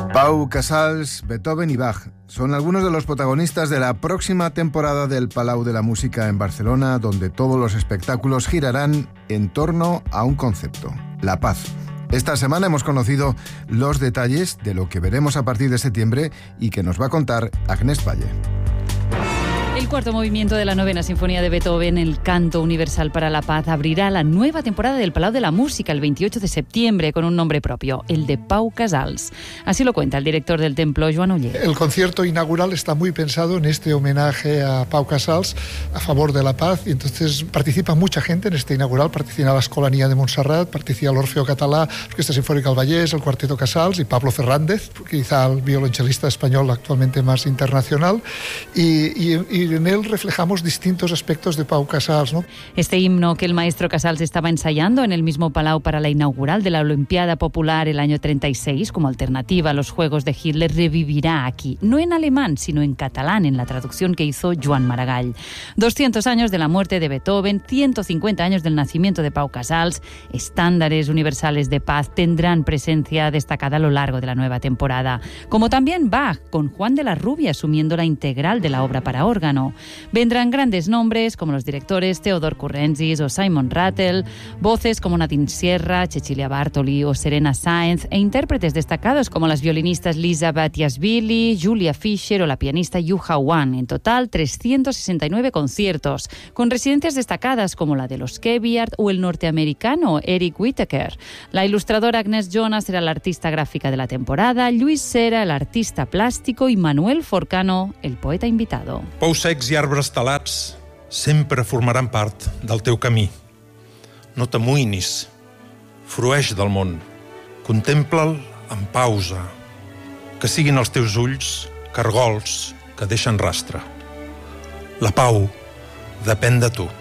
Pau Casals, Beethoven y Bach son algunos de los protagonistas de la próxima temporada del Palau de la Música en Barcelona, donde todos los espectáculos girarán en torno a un concepto: la paz. Esta semana hemos conocido los detalles de lo que veremos a partir de septiembre y que nos va a contar Agnès Valle. El cuarto movimiento de la novena sinfonía de Beethoven, el Canto Universal para la Paz, abrirá la nueva temporada del Palau de la Música el 28 de septiembre con un nombre propio, el de Pau Casals. Así lo cuenta el director del templo, Joan Oller. El concierto inaugural está muy pensado en este homenaje a Pau Casals a favor de la paz, y entonces participa mucha gente en este inaugural. Participa la Escolania de Montserrat, participa l'Orfeo Català, Orquesta Sinfónica del Vallès, el Cuarteto Casals y Pablo Fernández, quizá el violonchelista español actualmente más internacional, y en él reflejamos distintos aspectos de Pau Casals, ¿no? Este himno que el maestro Casals estaba ensayando en el mismo Palau para la inaugural de la Olimpiada Popular el año 36, como alternativa a los Juegos de Hitler, revivirá aquí, no en alemán, sino en catalán, en la traducción que hizo Joan Maragall. 200 años de la muerte de Beethoven, 150 años del nacimiento de Pau Casals, estándares universales de paz tendrán presencia destacada a lo largo de la nueva temporada, como también Bach, con Juan de la Rubia asumiendo la integral de la obra para órgano. Vendrán grandes nombres como los directores Teodor Currentzis o Simon Rattle, voces como Nadine Sierra, Cecilia Bartoli o Serena Sáenz, e intérpretes destacados como las violinistas Lisa Batiashvili, Julia Fischer o la pianista Yuha Wan. En total, 369 conciertos, con residencias destacadas como la de los Keviard o el norteamericano Eric Whittaker. La ilustradora Agnès Jonas será la artista gráfica de la temporada, Lluís Cera el artista plástico y Manuel Forcano el poeta invitado. Pous secs i arbres talats sempre formaran part del teu camí. No t'amoïnis, frueix del món, contempla'l en pausa, que siguin els teus ulls cargols que deixen rastre. La pau depèn de tu.